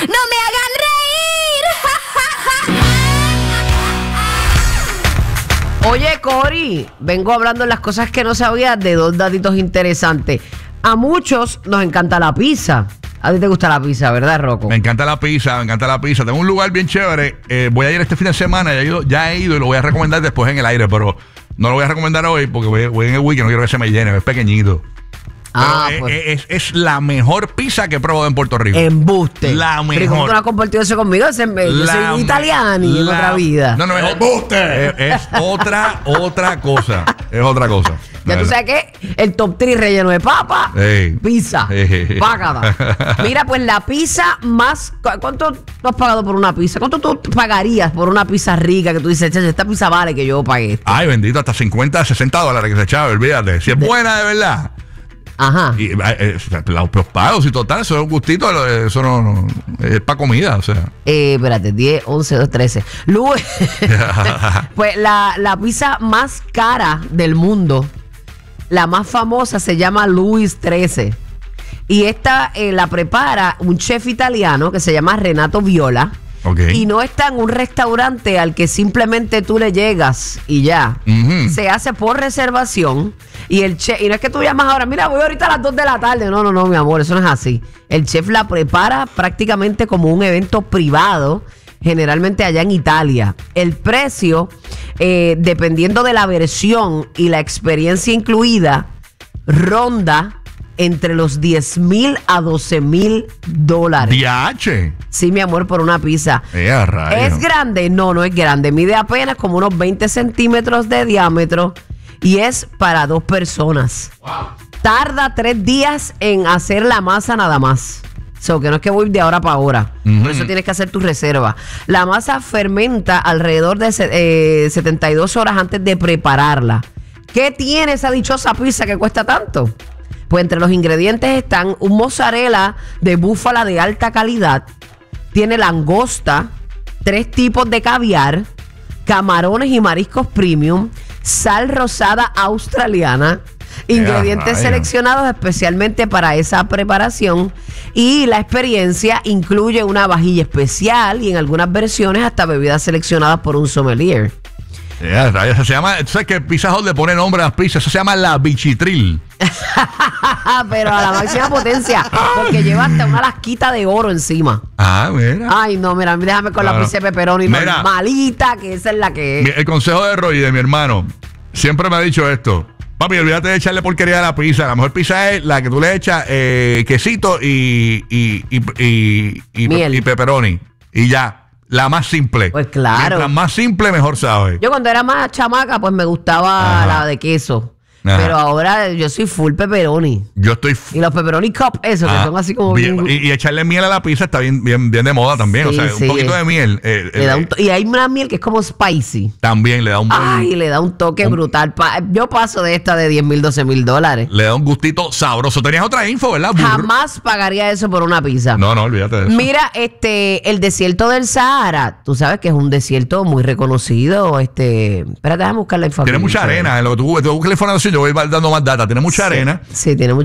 No me hagan reír. Oye, Cori, vengo hablando de las cosas que no sabía de dos datitos interesantes. A muchos nos encanta la pizza. A ti te gusta la pizza, ¿verdad, Rocco? Me encanta la pizza, me encanta la pizza. Tengo un lugar bien chévere. Voy a ir este fin de semana. Ya he ido y lo voy a recomendar después en el aire, pero no lo voy a recomendar hoy porque voy en el weekend. No quiero que se me llene. Es pequeñito. Pues. Es la mejor pizza que he probado en Puerto Rico. Embuste. La Pero ¿cómo mejor. tú no has compartido eso conmigo? Yo soy italiano en otra vida. No, es embuste. Es otra cosa. Es otra cosa. Ya tú sabes que el top 3 relleno de papa, Ey. pizza, págata. Mira, pues la pizza más... ¿Cuánto tú has pagado por una pizza? ¿Cuánto tú pagarías por una pizza rica que tú dices, "Che, esta pizza vale que yo pague esto"? Ay, bendito, hasta 50, 60 dólares que se echaba, olvídate. Si es buena de verdad. Ajá. Y los pagos y total, eso es un gustito, eso no es para comida, o sea. Espérate, 10, 11, 2, 13. Luis, pues la pizza más cara del mundo, la más famosa, se llama Louis 13. Y esta la prepara un chef italiano que se llama Renato Viola. Okay. Y no está en un restaurante al que simplemente tú le llegas y ya. Uh-huh. Se hace por reservación. Y el chef, y no es que tú llamas ahora, mira, voy ahorita a las 2 de la tarde. No, mi amor, eso no es así. El chef la prepara prácticamente como un evento privado, generalmente allá en Italia. El precio, dependiendo de la versión y la experiencia incluida, ronda entre los $10,000 a $12,000. DH. Sí, mi amor, por una pizza. Rayos. ¿Es grande? No es grande. Mide apenas como unos 20 centímetros de diámetro y es para 2 personas. Wow. Tarda 3 días en hacer la masa nada más. Que no es que voy de ahora para ahora. Uh-huh. Por eso tienes que hacer tu reserva. La masa fermenta alrededor de 72 horas antes de prepararla. ¿Qué tiene esa dichosa pizza que cuesta tanto? Pues entre los ingredientes están un mozzarella de búfala de alta calidad, tiene langosta, 3 tipos de caviar, camarones y mariscos premium, sal rosada australiana, ingredientes seleccionados especialmente para esa preparación, y la experiencia incluye una vajilla especial y en algunas versiones hasta bebidas seleccionadas por un sommelier. Eso se llama, tú sabes que Pizza Hut le pone nombre a las pizzas, eso se llama la bichitril. Pero a la máxima potencia, porque lleva hasta una lasquita de oro encima. Mira. Ay, no, mira, déjame con la pizza de pepperoni normalita, que esa es la que es. El consejo de Roy, de mi hermano, siempre me ha dicho esto: papi, olvídate de echarle porquería a la pizza. La mejor pizza es la que tú le echas quesito y pepperoni. Y ya. La más simple. Pues claro. Mientras más simple, mejor sabe. Yo cuando era más chamaca, pues me gustaba la de queso. Ajá. Pero ahora yo soy full pepperoni. Yo estoy... Y los pepperoni cup, eso, que son así como bien... Y echarle miel a la pizza está bien de moda también. Sí, o sea, un poquito de miel. Y hay una miel que es como spicy. También le da un buen... Ay, le da un toque brutal. Yo paso de esta de $10,000, $12,000. Le da un gustito sabroso. Tenías otra info, ¿verdad? Jamás pagaría eso por una pizza. No, olvídate de eso. Mira, el desierto del Sahara, tú sabes que es un desierto muy reconocido. Espérate, déjame buscar la información. Tiene mucha arena. En lo que tú buscas la información, yo voy dando más data. Tiene mucha arena. Sí, tiene mucha